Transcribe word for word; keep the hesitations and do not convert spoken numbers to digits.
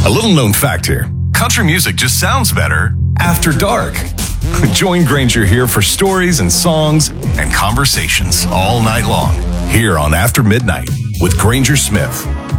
A little known fact here. Country music just sounds better after dark. Join Granger here for stories and songs and conversations all night long here on After Midnight with Granger Smith.